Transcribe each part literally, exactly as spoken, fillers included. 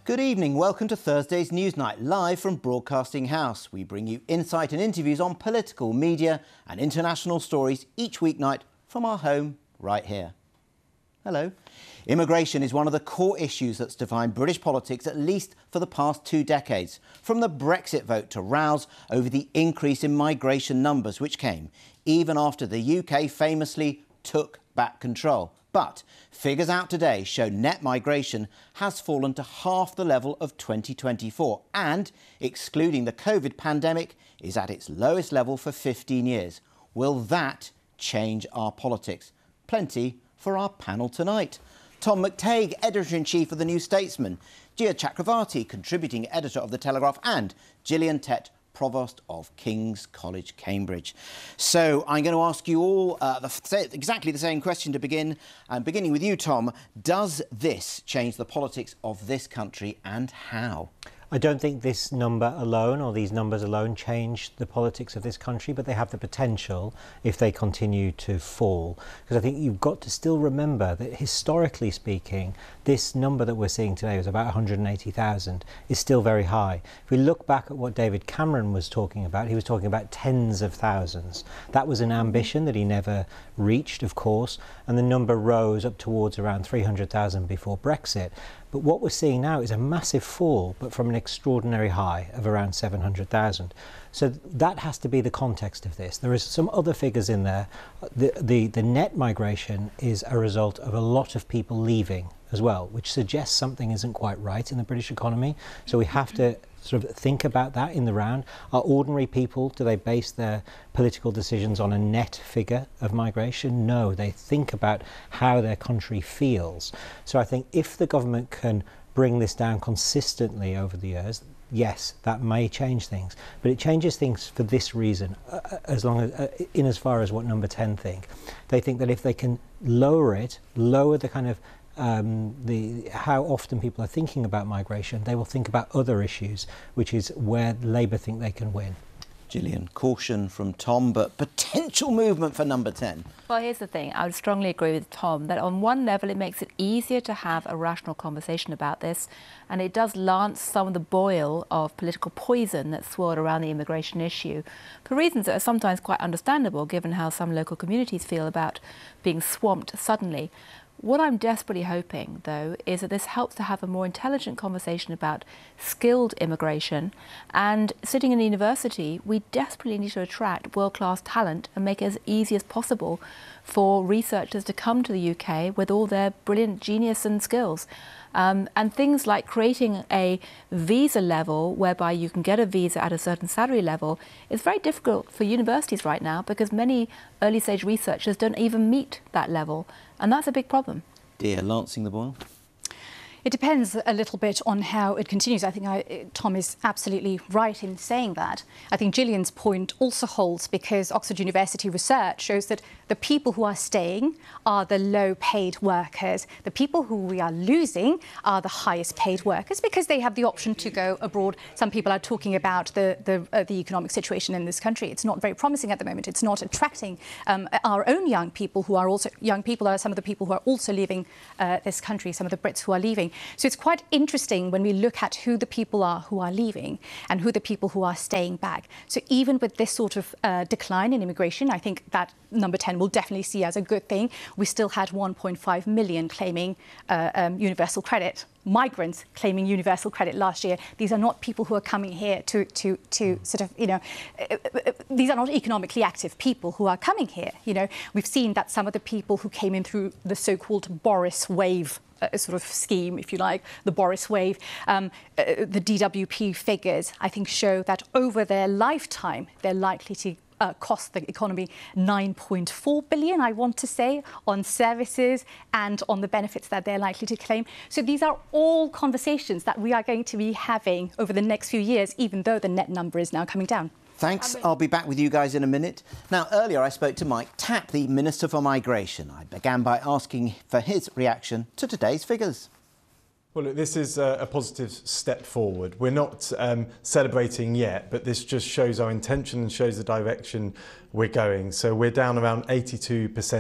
Good evening, welcome to Thursday's Newsnight, live from Broadcasting House. We bring you insight and interviews on political, media and international stories each weeknight from our home right here. Hello. Immigration is one of the core issues that's defined British politics, at least for the past two decades. From the Brexit vote to rows over the increase in migration numbers, which came even after the U K famously took back control. But figures out today show net migration has fallen to half the level of twenty twenty-four and, excluding the COVID pandemic, is at its lowest level for fifteen years. Will that change our politics? Plenty for our panel tonight. Tom McTague, Editor-in-Chief of The New Statesman, Jia Chakravarti, Contributing Editor of The Telegraph, and Gillian Tett, Provost of King's College, Cambridge. So I'm going to ask you all uh, the, exactly the same question to begin. And beginning with you, Tom, does this change the politics of this country and how? I don't think this number alone, or these numbers alone, change the politics of this country, but they have the potential if they continue to fall. Because I think you've got to still remember that, historically speaking, this number that we're seeing today was about one hundred eighty thousand, is still very high. If we look back at what David Cameron was talking about, he was talking about tens of thousands. That was an ambition that he never reached, of course, and the number rose up towards around three hundred thousand before Brexit. But what we're seeing now is a massive fall, but from an extraordinary high of around seven hundred thousand. So that has to be the context of this. There is some other figures in there. The, the, the net migration is a result of a lot of people leaving as well, which suggests something isn't quite right in the British economy. So we have to sort of think about that in the round. Are ordinary people, do they base their political decisions on a net figure of migration? No, they think about how their country feels. So I think if the government can bring this down consistently over the years, yes, that may change things. But it changes things for this reason, uh, as long as, uh, in as far as what Number ten think. They think that if they can lower it, lower the kind of Um, the how often people are thinking about migration, they will think about other issues, which is where Labour think they can win. Gillian, caution from Tom, but potential movement for Number ten. Well, here's the thing. I would strongly agree with Tom that on one level it makes it easier to have a rational conversation about this, and it does lance some of the boil of political poison that swirled around the immigration issue for reasons that are sometimes quite understandable given how some local communities feel about being swamped suddenly. What I'm desperately hoping, though, is that this helps to have a more intelligent conversation about skilled immigration. And sitting in a university, we desperately need to attract world-class talent and make it as easy as possible for researchers to come to the U K with all their brilliant genius and skills. Um, and things like creating a visa level whereby you can get a visa at a certain salary level is very difficult for universities right now because many early stage researchers don't even meet that level. And that's a big problem. Dear, lancing the boil? It depends a little bit on how it continues. I think I, Tom is absolutely right in saying that. I think Gillian's point also holds because Oxford University research shows that the people who are staying are the low-paid workers. The people who we are losing are the highest-paid workers because they have the option to go abroad. Some people are talking about the, the, uh, the economic situation in this country. It's not very promising at the moment. It's not attracting um, our own young people who are also... Young people are some of the people who are also leaving uh, this country, some of the Brits who are leaving. So it's quite interesting when we look at who the people are who are leaving and who the people who are staying back. So even with this sort of uh, decline in immigration, I think that Number ten will definitely see as a good thing. We still had one point five million claiming uh, um, universal credit. Migrants claiming universal credit last year. These are not people who are coming here to, to, to sort of, you know, uh, uh, these are not economically active people who are coming here. You know, we've seen that some of the people who came in through the so-called Boris wave uh, sort of scheme, if you like, the Boris wave, um, uh, the D W P figures, I think, show that over their lifetime, they're likely to Uh, cost the economy nine point four billion, I want to say, on services and on the benefits that they're likely to claim. So these are all conversations that we are going to be having over the next few years, even though the net number is now coming down. Thanks. I'll be back with you guys in a minute. Now, earlier I spoke to Mike Tapp, the Minister for Migration. I began by asking for his reaction to today's figures. Well, look, this is a, a positive step forward. We're not um, celebrating yet, but this just shows our intention and shows the direction we're going. So we're down around eighty-two percent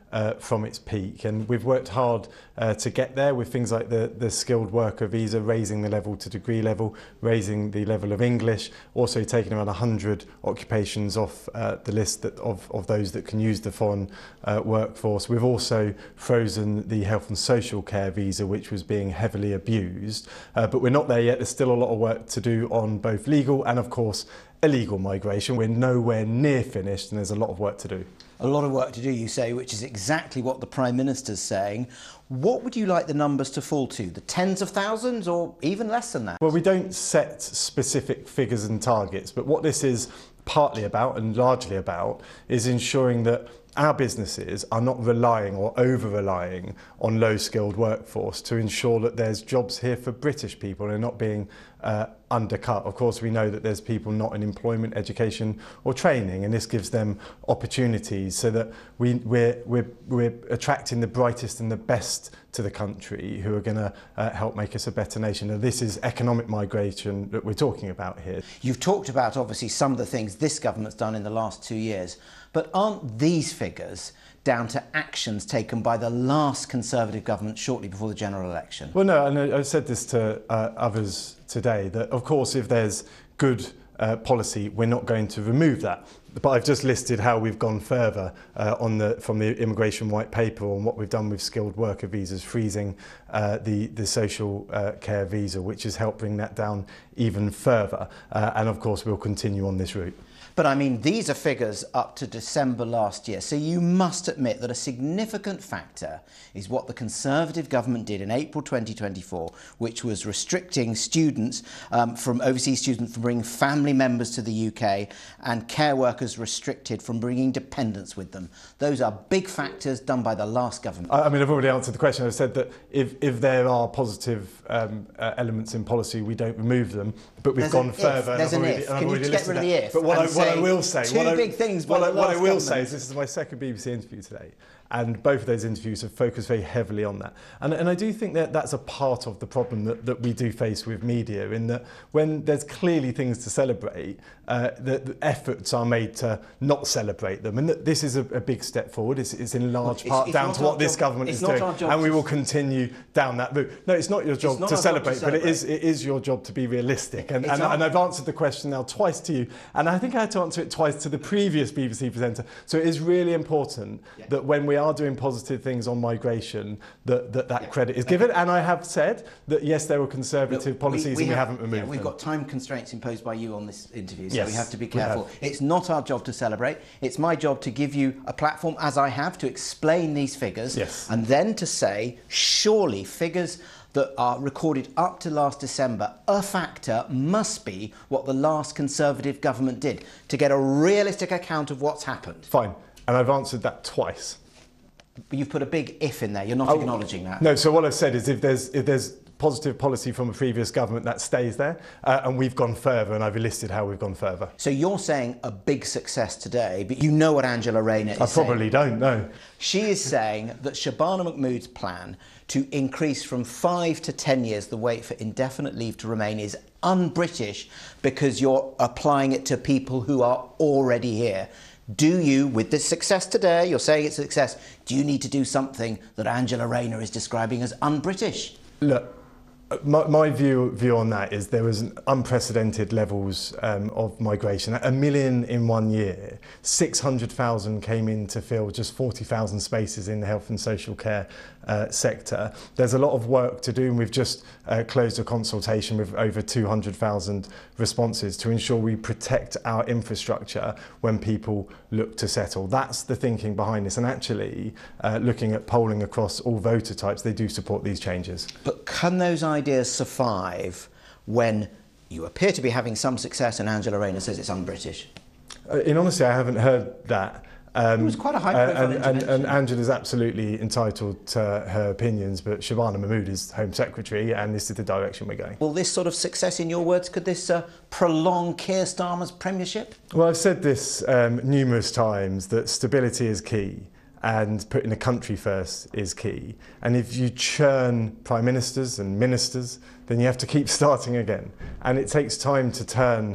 uh, from its peak. And we've worked hard uh, to get there with things like the, the skilled worker visa, raising the level to degree level, raising the level of English, also taking around one hundred occupations off uh, the list that, of, of those that can use the foreign uh, workforce. We've also frozen the health and social care visa, which was being heavily abused. Uh, but we're not there yet. There's still a lot of work to do on both legal and, of course, illegal migration. We're nowhere near finished, and there's a lot of work to do. A lot of work to do, you say, which is exactly what the Prime Minister's saying. What would you like the numbers to fall to? The tens of thousands or even less than that? Well, we don't set specific figures and targets, but what this is partly about and largely about is ensuring that our businesses are not relying or over-relying on low-skilled workforce to ensure that there's jobs here for British people and not being uh, undercut. Of course, we know that there's people not in employment, education or training, and this gives them opportunities so that we, we're, we're, we're attracting the brightest and the best to the country who are going to uh, help make us a better nation. And this is economic migration that we're talking about here. You've talked about, obviously, some of the things this government's done in the last two years, but aren't these figures down to actions taken by the last Conservative government shortly before the general election? Well, no, and I said this to uh, others today, that of course if there's good uh, policy, we're not going to remove that. But I've just listed how we've gone further uh, on the, from the immigration white paper on what we've done with skilled worker visas, freezing uh, the, the social uh, care visa, which has helped bring that down even further. Uh, and of course, we'll continue on this route. But I mean, these are figures up to December last year, so you must admit that a significant factor is what the Conservative government did in April twenty twenty-four, which was restricting students um, from overseas students from bringing family members to the U K and care workers restricted from bringing dependents with them. Those are big factors done by the last government. I mean, I've already answered the question. I've said that if, if there are positive um, uh, elements in policy, we don't remove them, but we've There's gone an further. If. There's an already, if. Can you get rid of that. the if? But what I, what I will say, two what I, big things by what, the I, what I will government. say is this is my second B B C interview today, and both of those interviews have focused very heavily on that. And, and I do think that that's a part of the problem that, that we do face with media, in that when there's clearly things to celebrate, uh, the, the efforts are made to not celebrate them. And that this is a, a big step forward. It's, it's in large It's- part it's down not to what our this job- government it's is not doing. our job And we to- will continue down that route. No, it's not your job, not to, our job to celebrate, but it is, celebrate. it is your job to be realistic. And, It's and, our- and I've answered the question now twice to you. And I think I had to answer it twice to the previous B B C presenter. So it is really important Yeah. that when we are doing positive things on migration, that that, that Yeah. credit is given. And I have said that, yes, there were conservative Look, policies and we have, haven't removed yeah, We've them. got time constraints imposed by you on this interview, so Yes, we have to be we careful. have. It's not our job to celebrate. It's my job to give you a platform, as I have, to explain these figures. Yes. And then to say, surely figures that are recorded up to last December, a factor must be what the last Conservative government did to get a realistic account of what's happened. Fine. And I've answered that twice. But you've put a big if in there. You're not Oh, acknowledging that. No, so what I've said is if there's if there's positive policy from a previous government, that stays there. Uh, and we've gone further, and I've listed how we've gone further. So you're saying a big success today, but you know what Angela Rayner is I saying. probably don't know. She is saying that Shabana Mahmood's plan to increase from five to ten years the wait for indefinite leave to remain is un-British because you're applying it to people who are already here. Do you, with this success today, you're saying it's a success, do you need to do something that Angela Rayner is describing as un-British? Look, my, my view view on that is there was unprecedented levels um, of migration. A million in one year. six hundred thousand came in to fill just forty thousand spaces in the health and social care uh, sector. There's a lot of work to do, and we've just uh, closed a consultation with over two hundred thousand responses to ensure we protect our infrastructure when people look to settle. That's the thinking behind this. And actually, uh, looking at polling across all voter types, they do support these changes. But can those ideas survive when you appear to be having some success and Angela Rayner says it's un-British? Uh, in honesty, I haven't heard that. Um, It was quite a high uh, profile and, and, and intervention. Angela's absolutely entitled to her opinions, but Shabana Mahmood is Home Secretary, and this is the direction we're going. Will this sort of success, in your words, could this uh, prolong Keir Starmer's premiership? Well, I've said this um, numerous times, that stability is key and putting the country first is key. And if you churn prime ministers and ministers, then you have to keep starting again. And it takes time to turn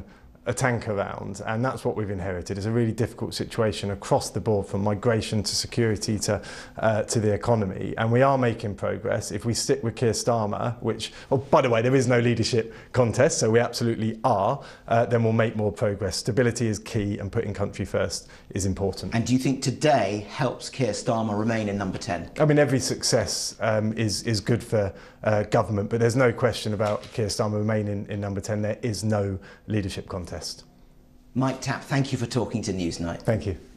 a tank around, and that's what we've inherited. It's a really difficult situation across the board, from migration to security to uh, to the economy, and we are making progress. If we stick with Keir Starmer, which, oh, by the way, there is no leadership contest, so we absolutely are, uh, then we'll make more progress. Stability is key, and putting country first is important. And do you think today helps Keir Starmer remain in number ten? I mean, every success um, is, is good for uh, government, but there's no question about Keir Starmer remaining in number ten. There is no leadership contest. Mike Tapp, thank you for talking to Newsnight. Thank you.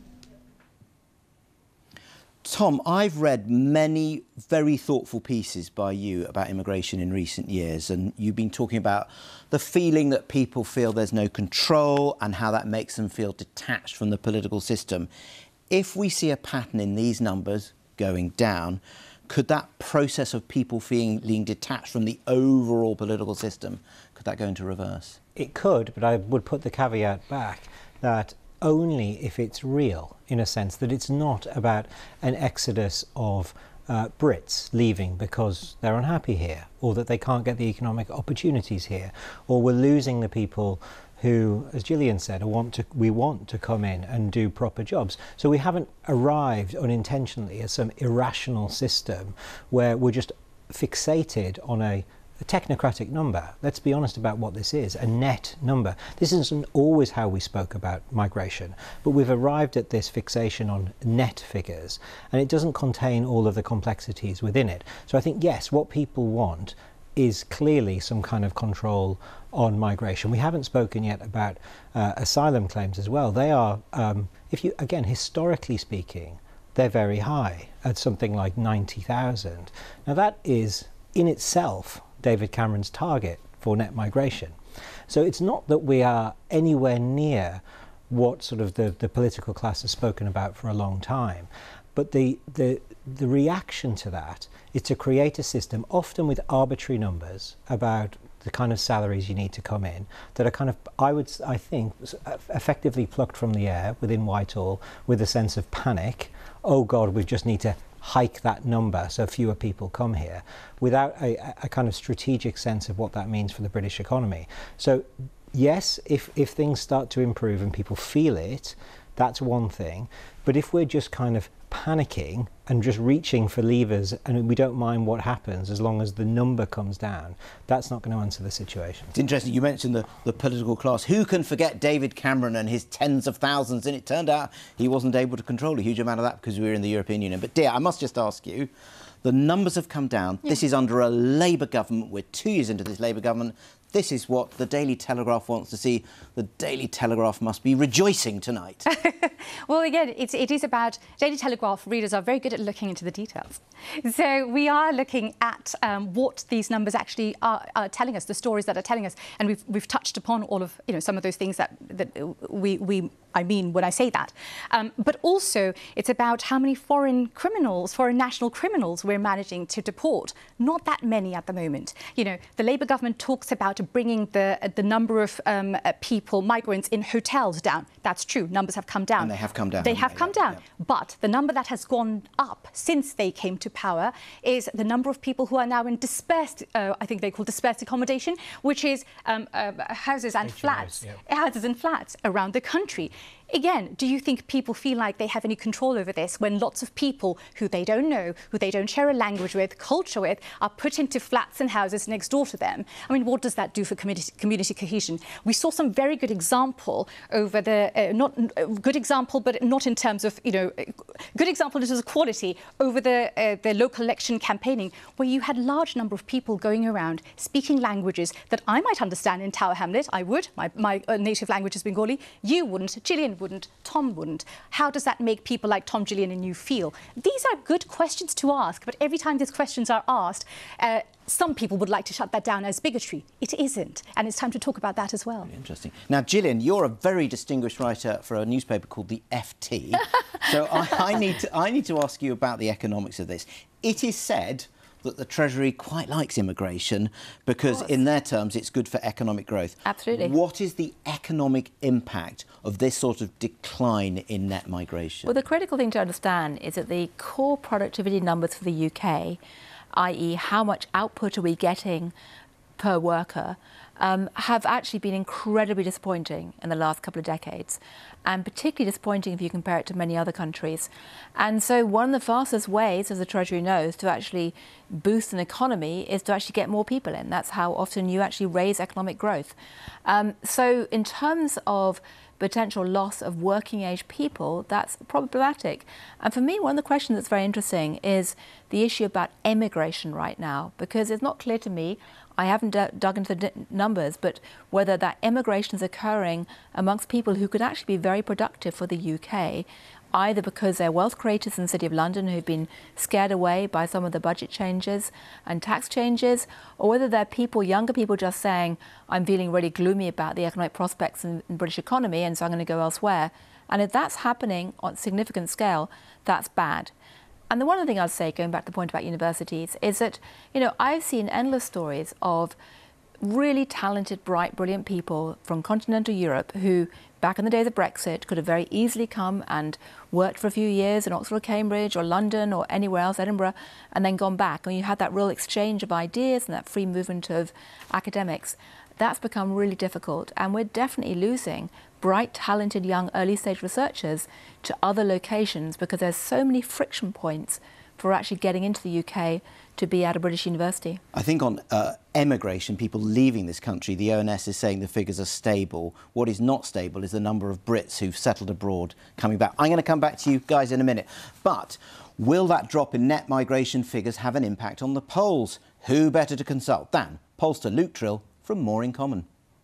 Tom, I've read many very thoughtful pieces by you about immigration in recent years, and you've been talking about the feeling that people feel there's no control and how that makes them feel detached from the political system. If we see a pattern in these numbers going down, could that process of people feeling detached from the overall political system, could that go into reverse? It could, but I would put the caveat back that only if it's real, in a sense, that it's not about an exodus of uh, Brits leaving because they're unhappy here, or that they can't get the economic opportunities here, or we're losing the people who, as Gillian said, want to, we want to come in and do proper jobs. So we haven't arrived unintentionally at some irrational system where we're just fixated on a a technocratic number. Let's be honest about what this is, a net number. This isn't always how we spoke about migration, but we've arrived at this fixation on net figures, and it doesn't contain all of the complexities within it. So I think, yes, what people want is clearly some kind of control on migration. We haven't spoken yet about uh, asylum claims as well. They are, um, if you, again, historically speaking, they're very high at something like ninety thousand. Now that is, in itself, David Cameron's target for net migration. So it's not that we are anywhere near what sort of the, the political class has spoken about for a long time, but the, the, the reaction to that is to create a system, often with arbitrary numbers, about the kind of salaries you need to come in, that are kind of, I would, I think, effectively plucked from the air within Whitehall with a sense of panic. Oh God, we just need to hike that number so fewer people come here, without a, a kind of strategic sense of what that means for the British economy. So yes, if, if things start to improve and people feel it, that's one thing. But if we're just kind of panicking and just reaching for levers and we don't mind what happens as long as the number comes down, that's not going to answer the situation. It's interesting, you mentioned the, the political class. Who can forget David Cameron and his tens of thousands? And it turned out he wasn't able to control a huge amount of that because we were in the European Union. But dear, I must just ask you, the numbers have come down. Yeah. This is under a Labour government. We're two years into this Labour government. This is what the Daily Telegraph wants to see. The Daily Telegraph must be rejoicing tonight. Well, again, it's, it is about... Daily Telegraph readers are very good at looking into the details. So we are looking at um, what these numbers actually are, are telling us, the stories that are telling us. And we've, we've touched upon all of, you know, some of those things that, that we, we, I mean when I say that. Um, but also, it's about how many foreign criminals, foreign national criminals we're managing to deport. Not that many at the moment. You know, the Labour government talks about bringing the the number of um, people, migrants in hotels down. That's true. Numbers have come down. And they have come down. They have they? come yeah, down. yeah. But the number that has gone up since they came to power is the number of people who are now in dispersed, uh, I think they call dispersed accommodation, which is um, uh, houses and H M Os, flats, yeah. houses and flats around the country. Again, do you think people feel like they have any control over this when lots of people who they don't know, who they don't share a language with, culture with, are put into flats and houses next door to them? I mean, what does that do for community, community cohesion? We saw some very good example over the, uh, not uh, good example, but not in terms of, you know, good example in terms of quality over the, uh, the local election campaigning, where you had a large number of people going around speaking languages that I might understand in Tower Hamlet. I would. My, my uh, native language is Bengali. You wouldn't. Gillian wouldn't, Tom wouldn't. How does that make people like Tom, Gillian and you feel? These are good questions to ask, but every time these questions are asked, uh, some people would like to shut that down as bigotry. It isn't, and it's time to talk about that as well. Very interesting. Now, Gillian, you're a very distinguished writer for a newspaper called the F T, so I, I, need to, I need to ask you about the economics of this. It is said that the Treasury quite likes immigration because, in their terms, it's good for economic growth. Absolutely. What is the economic impact of this sort of decline in net migration? Well, the critical thing to understand is that the core productivity numbers for the U K, that is how much output are we getting per worker um, have actually been incredibly disappointing in the last couple of decades, and particularly disappointing if you compare it to many other countries. And so one of the fastest ways, as the Treasury knows, to actually boost an economy is to actually get more people in. That's how often you actually raise economic growth. Um, so in terms of potential loss of working age people, that's problematic. And for me, one of the questions that's very interesting is the issue about emigration right now, because it's not clear to me, I haven't dug into the numbers, but whether that emigration is occurring amongst people who could actually be very productive for the U K, either because they're wealth creators in the City of London who've been scared away by some of the budget changes and tax changes, or whether they're people, younger people, just saying, I'm feeling really gloomy about the economic prospects in the British economy, and so I'm going to go elsewhere. And if that's happening on a significant scale, that's bad. And the one other thing I'd say, going back to the point about universities, is that, you know, I've seen endless stories of really talented, bright, brilliant people from continental Europe who, back in the days of Brexit, could have very easily come and worked for a few years in Oxford or Cambridge or London or anywhere else, Edinburgh, and then gone back. And you had that real exchange of ideas and that free movement of academics. That's become really difficult, and we're definitely losing bright, talented, young, early-stage researchers to other locations because there's so many friction points for actually getting into the U K to be at a British university. I think on uh, emigration, people leaving this country, the O N S is saying the figures are stable. What is not stable is the number of Brits who've settled abroad coming back. I'm going to come back to you guys in a minute. But will that drop in net migration figures have an impact on the polls? Who better to consult than pollster Luke Trill from More in Common?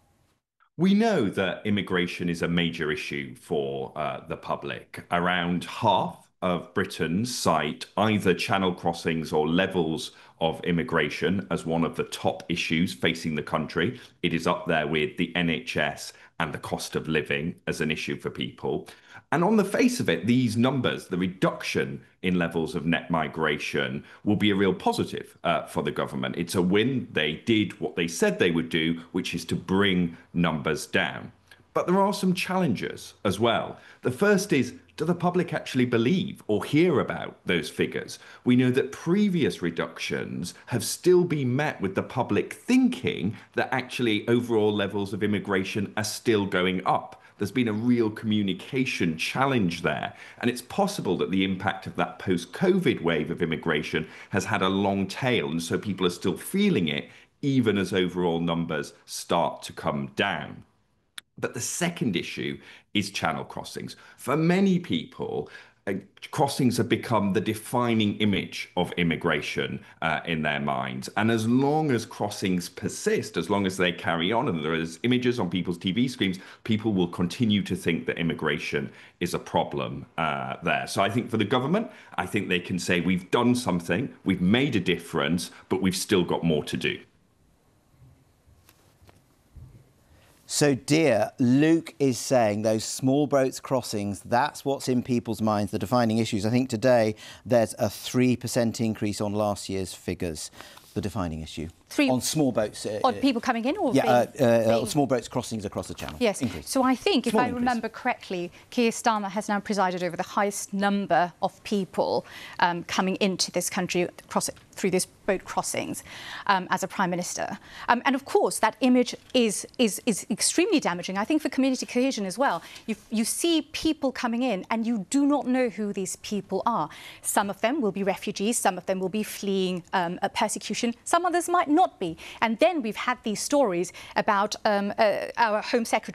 We know that immigration is a major issue for uh, the public. Around half of Britons cite either channel crossings or levels of immigration as one of the top issues facing the country. It is up there with the N H S and the cost of living as an issue for people. And on the face of it, these numbers, the reduction in levels of net migration, will be a real positive uh, for the government. It's a win. They did what they said they would do, which is to bring numbers down. But there are some challenges as well. The first is, do the public actually believe or hear about those figures? We know that previous reductions have still been met with the public thinking that actually overall levels of immigration are still going up. There's been a real communication challenge there. And it's possible that the impact of that post-COVID wave of immigration has had a long tail. And so people are still feeling it, even as overall numbers start to come down. But the second issue is channel crossings. For many people, uh, crossings have become the defining image of immigration uh, in their minds. And as long as crossings persist, as long as they carry on and there is images on people's T V screens, people will continue to think that immigration is a problem uh, there. So I think for the government, I think they can say we've done something, we've made a difference, but we've still got more to do. So, dear, Luke is saying those small boats crossings, that's what's in people's minds, the defining issues. I think today there's a three percent increase on last year's figures, the defining issue. Three on small boats. Uh, on people coming in or yeah, being, uh, uh, being... small boats crossings across the channel. Yes. Increase. So I think, small if I increase. remember correctly, Keir Starmer has now presided over the highest number of people um, coming into this country across it, through these boat crossings um, as a Prime Minister. Um, and of course, that image is, is, is extremely damaging, I think, for community cohesion as well. You, you see people coming in and you do not know who these people are. Some of them will be refugees, some of them will be fleeing um, a persecution, some others might not be. And then we've had these stories about um, uh, our Home Secretary